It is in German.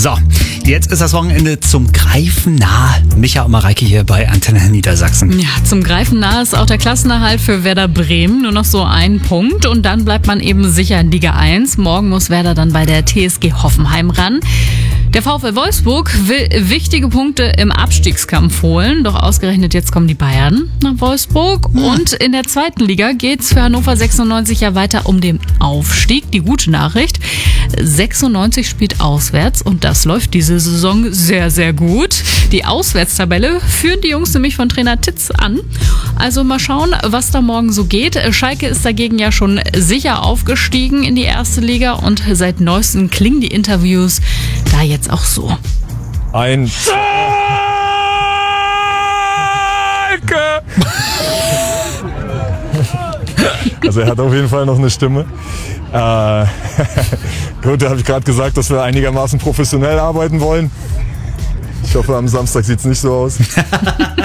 So, jetzt ist das Wochenende zum Greifen nah. Micha und Mareike hier bei Antenne Niedersachsen. Ja, zum Greifen nah ist auch der Klassenerhalt für Werder Bremen. Nur noch so ein Punkt und dann bleibt man eben sicher in Liga 1. Morgen muss Werder dann bei der TSG Hoffenheim ran. Der VfL Wolfsburg will wichtige Punkte im Abstiegskampf holen. Doch ausgerechnet jetzt kommen die Bayern nach Wolfsburg. Und in der zweiten Liga geht's für Hannover 96 ja weiter um den Aufstieg. Die gute Nachricht, 96 spielt auswärts und das läuft diese Saison sehr, sehr gut. Die Auswärtstabelle führen die Jungs nämlich von Trainer Titz an. Also mal schauen, was da morgen so geht. Schalke ist dagegen ja schon sicher aufgestiegen in die erste Liga und seit neuestem klingen die Interviews da jetzt auch so. Ein Schalke! Also er hat auf jeden Fall noch eine Stimme. Gut, da habe ich gerade gesagt, dass wir einigermaßen professionell arbeiten wollen. Ich hoffe, am Samstag sieht es nicht so aus.